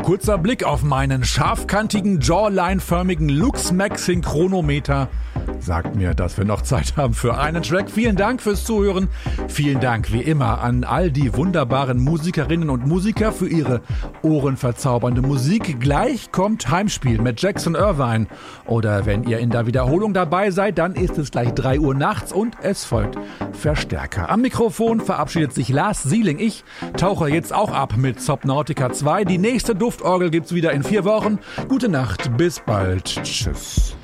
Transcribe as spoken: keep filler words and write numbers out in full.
kurzer Blick auf meinen scharfkantigen, jawline-förmigen Luxmax-Synchronometer sagt mir, dass wir noch Zeit haben für einen Track. Vielen Dank fürs Zuhören. Vielen Dank wie immer an all die wunderbaren Musikerinnen und Musiker für ihre ohrenverzaubernde Musik. Gleich kommt Heimspiel mit Jackson Irvine. Oder wenn ihr in der Wiederholung dabei seid, dann ist es gleich drei Uhr nachts und es folgt Verstärker. Am Mikrofon verabschiedet sich Lars Sieling. Ich tauche jetzt auch ab mit Subnautica zwei. Die nächste Duftorgel gibt's wieder in vier Wochen. Gute Nacht, bis bald. Tschüss.